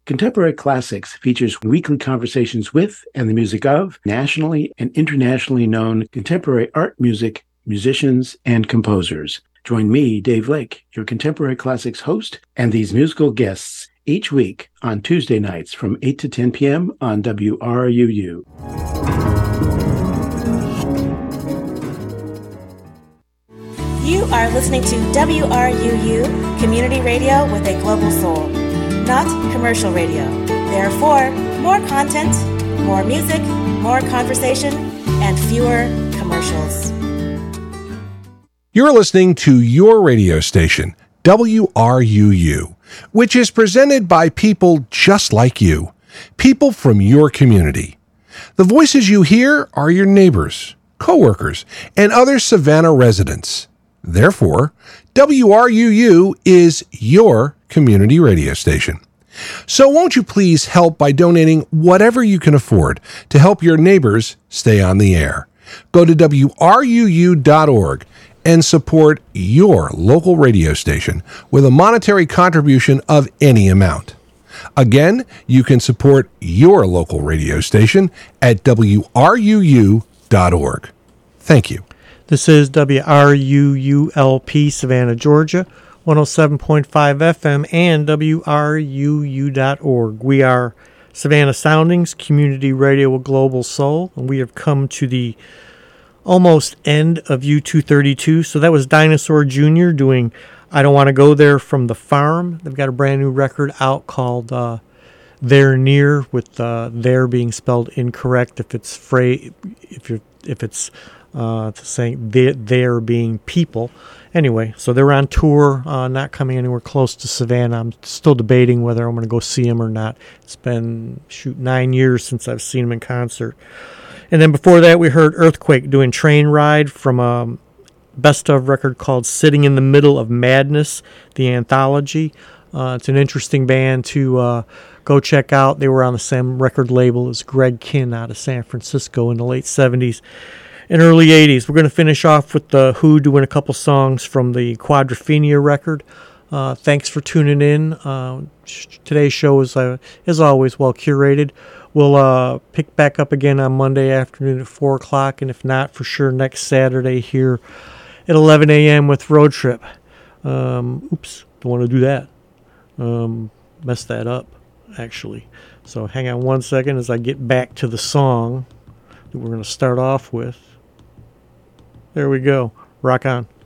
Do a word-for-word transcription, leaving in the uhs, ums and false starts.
Contemporary Classics features weekly conversations with and the music of nationally and internationally known contemporary art music, musicians, and composers. Join me, Dave Lake, your Contemporary Classics host, and these musical guests each week on Tuesday nights from eight to ten p.m. on W R U U. You are listening to W R U U, community radio with a global soul, not commercial radio. Therefore, more content, more music, more conversation, and fewer commercials. You're listening to your radio station, W R U U, which is presented by people just like you, people from your community. The voices you hear are your neighbors, coworkers, and other Savannah residents. Therefore, W R U U is your community radio station. So won't you please help by donating whatever you can afford to help your neighbors stay on the air? Go to W R U U dot org and support your local radio station with a monetary contribution of any amount. Again, you can support your local radio station at W R U U dot org. Thank you. This is W R U U L P, Savannah, Georgia, one oh seven point five F M, and W R U U dot org. We are Savannah Soundings, community radio with global soul, and we have come to the almost end of U two thirty-two. So that was Dinosaur Junior doing I Don't Want to Go There from the Farm. They've got a brand new record out called uh, They're Near, with uh, there being spelled incorrect if it's fra- if you're if it's Uh, to saying they, they're being people. Anyway, so they're on tour, uh, not coming anywhere close to Savannah. I'm still debating whether I'm going to go see them or not. It's been, shoot, nine years since I've seen them in concert. And then before that, we heard Earthquake doing Train Ride from a best of record called Sitting in the Middle of Madness, the anthology. Uh, it's an interesting band to uh, go check out. They were on the same record label as Greg Kihn out of San Francisco in the late seventies. In early eighties. We're going to finish off with The Who doing a couple songs from the Quadrophenia record. Uh, thanks for tuning in. Uh, today's show is, uh, as always, well curated. We'll uh, pick back up again on Monday afternoon at four o'clock, and if not, for sure next Saturday here at eleven a.m. with Road Trip. Um, oops, don't want to do that. Um, messed that up, actually. So hang on one second as I get back to the song that we're going to start off with. There we go. Rock on.